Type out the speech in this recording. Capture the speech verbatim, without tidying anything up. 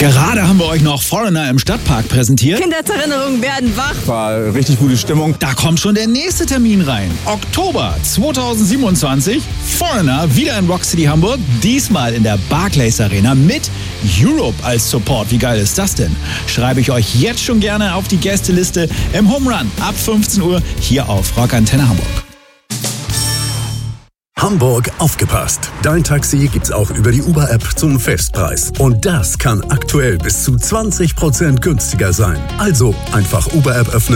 Gerade haben wir euch noch Foreigner im Stadtpark präsentiert. Kindheitserinnerungen werden wach. War richtig gute Stimmung. Da kommt schon der nächste Termin rein. Oktober zweitausendsiebenundzwanzig. Foreigner wieder in Rock City Hamburg. Diesmal in der Barclays Arena mit Europe als Support. Wie geil ist das denn? Schreibe ich euch jetzt schon gerne auf die Gästeliste im Home Run ab fünfzehn Uhr hier auf Rock Antenne Hamburg. Hamburg, aufgepasst! Dein Taxi gibt's auch über die Uber-App zum Festpreis. Und das kann aktuell bis zu zwanzig Prozent günstiger sein. Also einfach Uber-App öffnen